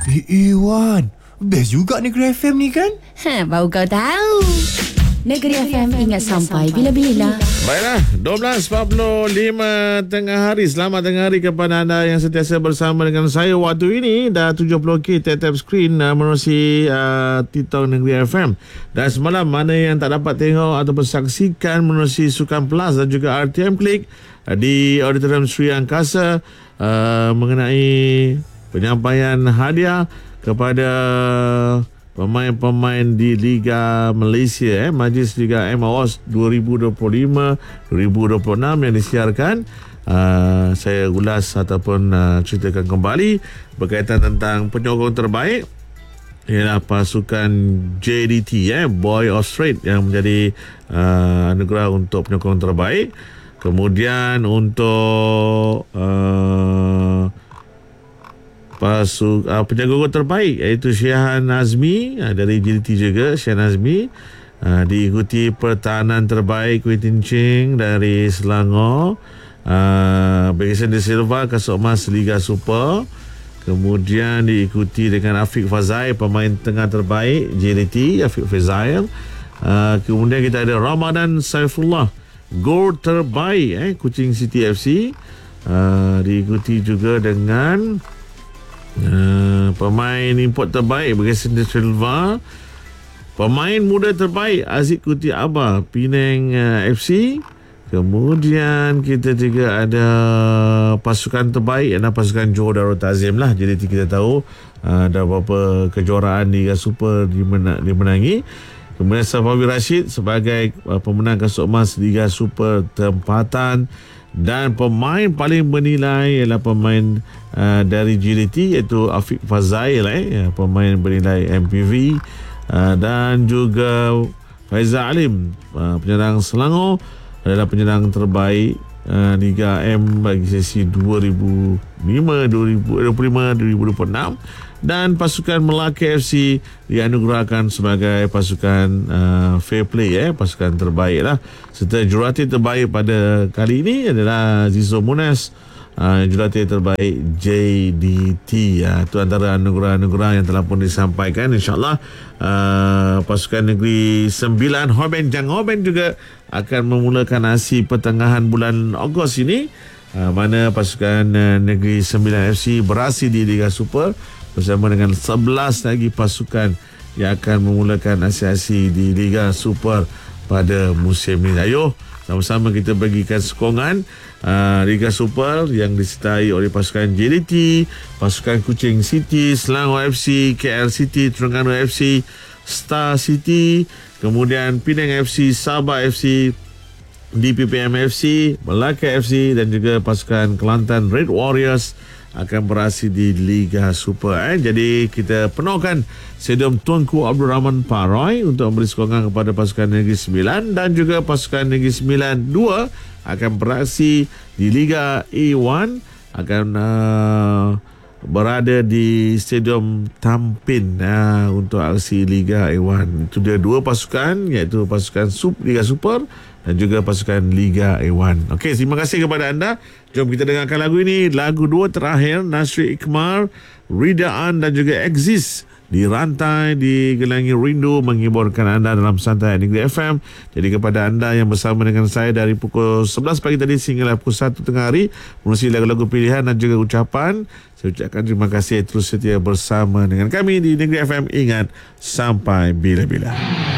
Wan, best juga Negeri FM ni kan? Baru kau tahu. Negeri FM ingat sampai bila-bila. Baiklah, 12.45 tengah hari. Selamat tengah hari kepada anda yang sentiasa bersama dengan saya. Waktu ini dah 70k tap screen menerusi Titong Negeri FM. Dan semalam mana yang tak dapat tengok atau bersaksikan menerusi Sukan Plus dan juga RTM Klik di Auditorium Sri Angkasa mengenai penyampaian hadiah kepada pemain-pemain di Liga Malaysia, Majlis Liga M Awards 2025-2026 yang disiarkan. Saya ulas ataupun ceritakan kembali berkaitan tentang penyokong terbaik ialah pasukan JDT, Boy of Strait, yang menjadi anugerah untuk penyokong terbaik. Kemudian untuk penjaga gol terbaik iaitu Syahan Azmi dari JDT juga, Syahan Azmi. Diikuti pertahanan terbaik Quintin Ching dari Selangor, Bergesan de Silva kasut emas Liga Super. Kemudian diikuti dengan Afiq Fazail, pemain tengah terbaik JDT, Afiq Fazail. Kemudian kita ada Ramadan Saifullah, gol terbaik Kuching City FC. Diikuti juga dengan pemain import terbaik Bergesan de Silva, pemain muda terbaik Aziz Kuti Abah, Penang FC. Kemudian kita juga ada pasukan terbaik adalah pasukan Johor Darul Ta'zim lah. Jadi kita tahu ada beberapa kejuaraan Liga Super dimenangi. Kemudian Safawi Rashid sebagai pemenang kasut emas Liga Super tempatan. Dan pemain paling bernilai ialah pemain dari JDT iaitu Afiq Fazail, pemain bernilai MPV. Dan juga Faizal Alim, penyerang Selangor, adalah penyerang terbaik Liga M bagi sesi 2025-2026. Dan pasukan Melaka FC dianugerahkan sebagai pasukan fair play, pasukan terbaik lah. Serta jurulatih terbaik pada kali ini adalah Zizo Munas, jurulatih terbaik JDT. Itu antara anugerah-anugerah yang telah pun disampaikan. InsyaAllah pasukan Negeri Sembilan Hoben Jang Hoben juga akan memulakan aksi pertengahan bulan Ogos ini, mana pasukan Negeri Sembilan FC berhasil di Liga Super bersama dengan 11 lagi pasukan yang akan memulakan aksi-aksi di Liga Super pada musim ini. Ayo sama-sama kita bagikan sokongan Liga Super yang disertai oleh pasukan JDT, pasukan Kuching City, Selangor FC, KL City, Terengganu FC, Star City, kemudian Penang FC, Sabah FC, DPPM FC, Melaka FC dan juga pasukan Kelantan Red Warriors akan beraksi di Liga Super. Jadi kita penuhkan Stadium Tunku Abdul Rahman Paroy untuk memberi sokongan kepada pasukan Negeri Sembilan, dan juga pasukan Negeri Sembilan 2 akan beraksi di Liga A1, akan berada di Stadium Tampin untuk aksi Liga A1. Itu dia dua pasukan, iaitu pasukan Liga Super dan juga pasukan Liga A1. Okey, terima kasih kepada anda. Jom kita dengarkan lagu ini, lagu dua terakhir Nasri Iqmar, Ridaan dan juga Exist, di rantai di Gelangi Rindu, menghiburkan anda dalam Santai Negeri FM. Jadi kepada anda yang bersama dengan saya dari pukul 11 pagi tadi sehingga pukul 1 tengah hari, menerusi lagu-lagu pilihan dan juga ucapan, saya ucapkan terima kasih terus setia bersama dengan kami di Negeri FM. Ingat, sampai bila-bila.